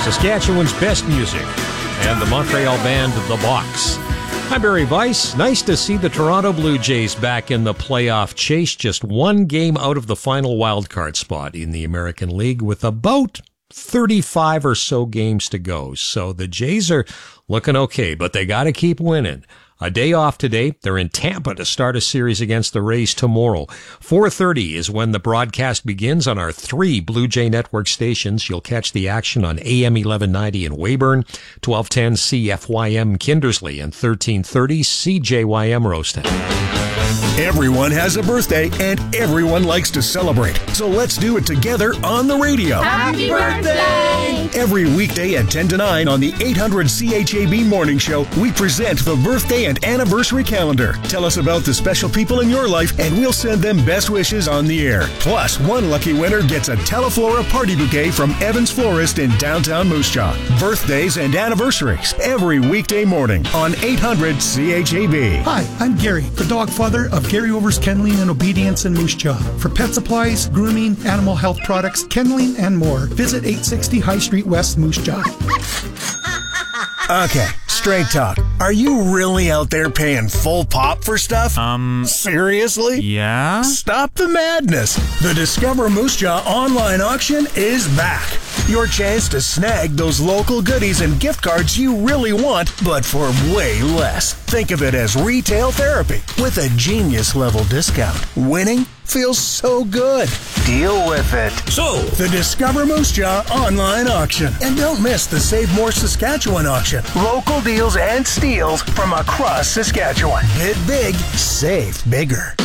Saskatchewan's best music, and the Montreal band The Box. I'm Barry Weiss. Nice to see the Toronto Blue Jays back in the playoff chase, just one game out of the final wildcard spot in the American League with about 35 or so games to go. So the Jays are looking okay, but they got to keep winning. A day off today. They're in Tampa to start a series against the Rays tomorrow. 4:30 is when the broadcast begins on our 3 Blue Jay Network stations. You'll catch the action on AM 1190 in Weyburn, 1210 CFYM Kindersley, and 1330 CJYM Roaston. Everyone has a birthday, and everyone likes to celebrate. So let's do it together on the radio. Happy birthday! Every weekday at 10 to 9 on the 800 CHAB Morning Show, we present the birthday and anniversary calendar. Tell us about the special people in your life, and we'll send them best wishes on the air. Plus, one lucky winner gets a Teleflora party bouquet from Evans Florist in downtown Moose Jaw. Birthdays and anniversaries every weekday morning on 800 CHAB. Hi, I'm Gary, the dog father of Gary Overs Kenneling and Obedience in Moose Jaw. For pet supplies, grooming, animal health products, kenneling, and more, visit 860 High Street West, Moose Jaw. Okay, straight talk. Are you really out there paying full pop for stuff? Seriously? Yeah? Stop the madness. The Discover Moose Jaw online auction is back. Your chance to snag those local goodies and gift cards you really want, but for way less. Think of it as retail therapy with a genius-level discount. Winning feels so good. Deal with it. So, The Discover Moose Jaw online auction. And don't miss the Save More Saskatchewan auction. Local deals and steals from across Saskatchewan. Bid big, save bigger.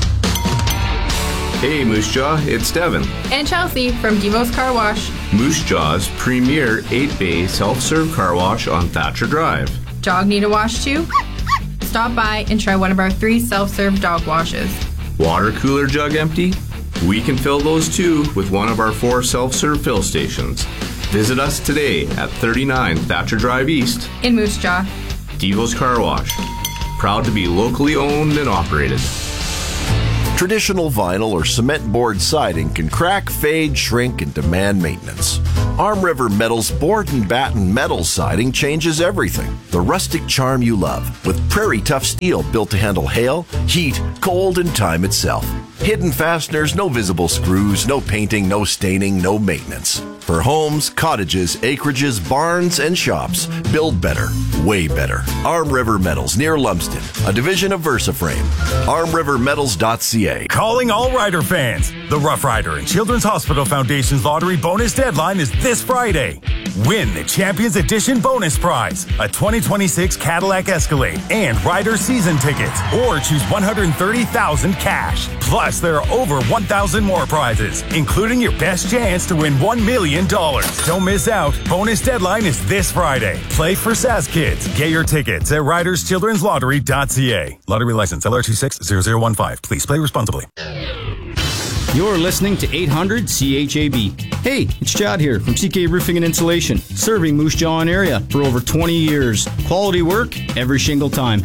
Hey Moose Jaw, it's Devin. And Chelsea from Devo's Car Wash. Moose Jaw's premier 8-bay self-serve car wash on Thatcher Drive. Dog need a wash too? Stop by and try one of our 3 self-serve dog washes. Water cooler jug empty? We can fill those too with one of our 4 self-serve fill stations. Visit us today at 39 Thatcher Drive East In Moose Jaw. Devo's Car Wash. Proud to be locally owned and operated. Traditional vinyl or cement board siding can crack, fade, shrink, and demand maintenance. Arm River Metal's board and batten metal siding changes everything. The rustic charm you love, with Prairie Tough steel built to handle hail, heat, cold, and time itself. Hidden fasteners, no visible screws, no painting, no staining, no maintenance. For homes, cottages, acreages, barns, and shops, build better, way better. Arm River Metals near Lumsden, a division of VersaFrame. ArmRiverMetals.ca. calling all Rider fans. The Rough Rider and Children's Hospital Foundation's lottery bonus deadline is this Friday. Win the Champions Edition bonus prize, a 2026 Cadillac Escalade and Rider season tickets, or choose $130,000 cash. Plus, there are over 1,000 more prizes, including your best chance to win $1 million. Don't miss out. Bonus deadline is this Friday. Play for SAS Kids. Get your tickets at riderschildrenslottery.ca. Lottery license LR260015. Please play responsibly. You're listening to 800 CHAB. Hey, it's Chad here from CK Roofing and Insulation, serving Moose Jaw area for over 20 years. Quality work every shingle time.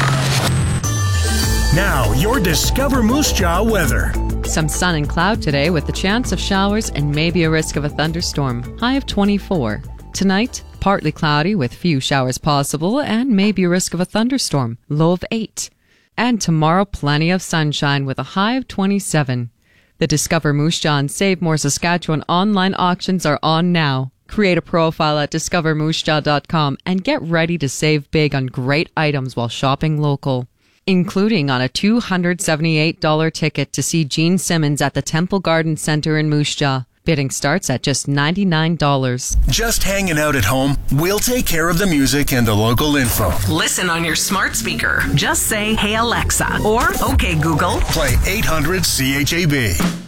Now, your Discover Moose Jaw weather. Some sun and cloud today with the chance of showers and maybe a risk of a thunderstorm. High of 24. Tonight, partly cloudy with few showers possible and maybe a risk of a thunderstorm. Low of 8. And tomorrow, plenty of sunshine with a high of 27. The Discover Moose Jaw and Save More Saskatchewan online auctions are on now. Create a profile at discovermoosejaw.com and get ready to save big on great items while shopping local, including on a $278 ticket to see Gene Simmons at the Temple Garden Center in Moose Jaw. Bidding starts at just $99. Just hanging out at home? We'll take care of the music and the local info. Listen on your smart speaker. Just say, "Hey Alexa," or "Okay Google." Play 800 CHAB.